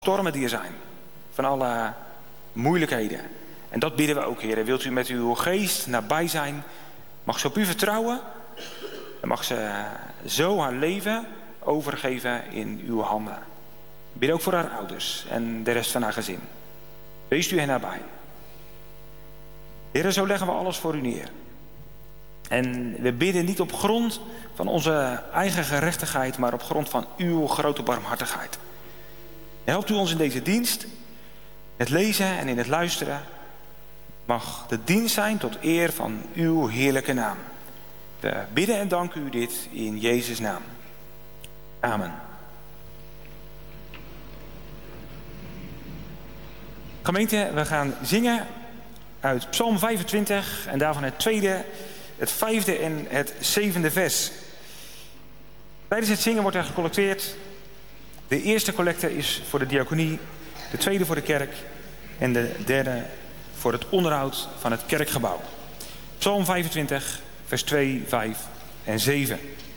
stormen die er zijn. Van alle moeilijkheden. En dat bidden we ook, Heer. Wilt u met uw geest nabij zijn? Mag ze op u vertrouwen? En mag ze zo haar leven overgeven in uw handen. Bid ook voor haar ouders en de rest van haar gezin. Wees u hen nabij. Heer, zo leggen we alles voor u neer. En we bidden niet op grond van onze eigen gerechtigheid, maar op grond van uw grote barmhartigheid. Helpt u ons in deze dienst, het lezen en in het luisteren. Mag de dienst zijn tot eer van uw heerlijke naam. We bidden en danken u dit in Jezus' naam. Amen. Gemeente, we gaan zingen uit Psalm 25 en daarvan het tweede, het vijfde en het zevende vers. Tijdens het zingen wordt er gecollecteerd. De eerste collecte is voor de diaconie, de tweede voor de kerk en de derde voor het onderhoud van het kerkgebouw. Psalm 25, vers 2, 5 en 7.